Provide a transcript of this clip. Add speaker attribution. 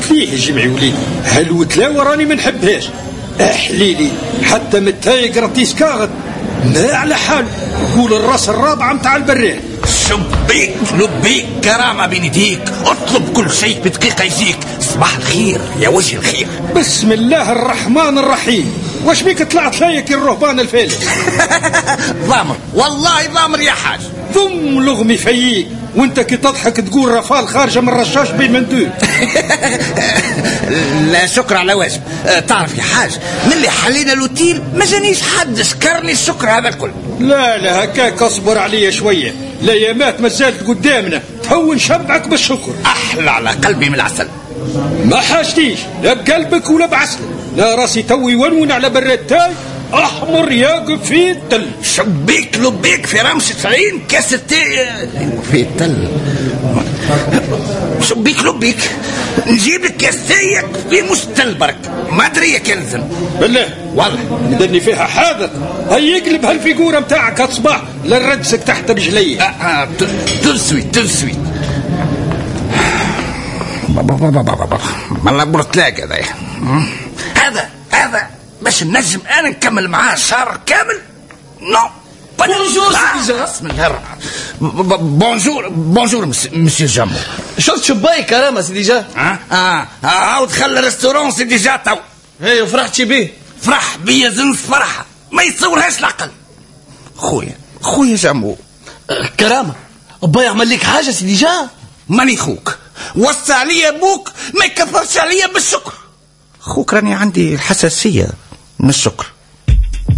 Speaker 1: فيه جمعي وليدي هالوتلاوة راني ما نحبهاش. احليلي حتى متايق رتيس كاغد ما على حال يقول الراس الرابعة متاع البراد.
Speaker 2: شبيك لبيك كرامة بين يديك، اطلب كل شيء بدقيقة يجيك. صباح الخير يا وجه الخير.
Speaker 1: بسم الله الرحمن الرحيم. واش بيك طلعت لايك الرهبان الفالح؟
Speaker 2: ضامر والله ضامر يا حاج.
Speaker 1: ثم لغمي فيك وانت كي تضحك تقول رفال خارجة من رشاش بين مندوب.
Speaker 2: لا شكر على واجب. تعرف يا حاج من اللي حلينا الوتيل ما جانيش حد شكرني الشكر هذا الكل.
Speaker 1: لا هكاك اصبر عليا شوية، الايامات ما زالت قدامنا تهون شبعك بالشكر.
Speaker 2: احلى على قلبي من العسل.
Speaker 1: ما حاجتيش لا بقلبك ولا بعسل، لا راسي توي ونون على براد تاي احمر ياقف في التل.
Speaker 2: شبيك لبيك في رمشة عين كاس التاي في التل. شبيك لبيك نجيب لك كاس تايك في مستل برك ما ادري كنزم
Speaker 1: بالله
Speaker 2: والله
Speaker 1: مدني فيها حاضر. هي يقلب هالفيقوره متاعك هالصباح للرجسك تحت رجلي.
Speaker 2: تلسوي ما نبرت لاقى هذا باش نجم انا نكمل معاه شهر كامل. نو
Speaker 3: بونجور سيدي.
Speaker 2: بسم الله. بونجور مسيو جامو.
Speaker 3: شفت شباي كرامة سيدي جا.
Speaker 2: عاود خلى الريستورون سيدي جا تو.
Speaker 3: ايه وفرحتي بيه؟
Speaker 2: فرح بيا زنس فرحة ما يتصورهاش العقل. خويا جامو.
Speaker 3: كرامة أبا يعمل لك حاجة سيدي جا؟
Speaker 2: ماني خوك وصى عليا ابوك ما يكفرش عليا بالشكر. خوك راني عندي الحساسية من الشكر.